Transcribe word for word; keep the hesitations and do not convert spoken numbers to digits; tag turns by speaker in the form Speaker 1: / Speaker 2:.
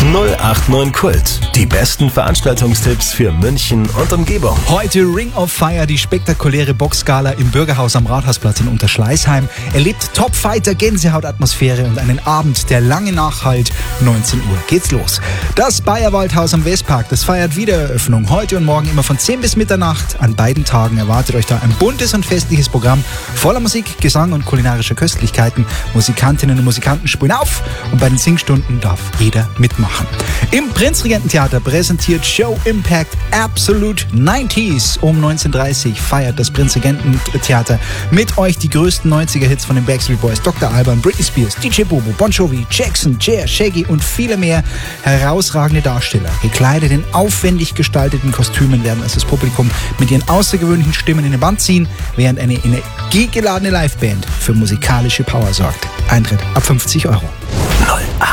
Speaker 1: null acht neun Kult. Die besten Veranstaltungstipps für München und Umgebung.
Speaker 2: Heute Ring of Fire, die spektakuläre Boxgala im Bürgerhaus am Rathausplatz in Unterschleißheim. Erlebt Topfighter, Gänsehautatmosphäre und einen Abend, der lange nachhalt. neunzehn Uhr geht's los. Das Bayerwaldhaus am Westpark, das feiert Wiedereröffnung. Heute und morgen immer von zehn bis Mitternacht. An beiden Tagen erwartet euch da ein buntes und festliches Programm voller Musik, Gesang und kulinarischer Köstlichkeiten. Musikantinnen und Musikanten spielen auf und bei den Singstunden darf jeder mitmachen. Im Prinzregententheater präsentiert Show Impact Absolute neunziger. Um neunzehn Uhr dreißig feiert das Prinzregententheater mit euch die größten neunziger-Hits von den Backstreet Boys, Doktor Alban, Britney Spears, D J Bobo, Bon Jovi, Jackson, Cher, Shaggy und viele mehr. Herausragende Darsteller, gekleidet in aufwendig gestalteten Kostümen, werden also das Publikum mit ihren außergewöhnlichen Stimmen in den Band ziehen, während eine energiegeladene Liveband für musikalische Power sorgt. Eintritt ab fünfzig Euro.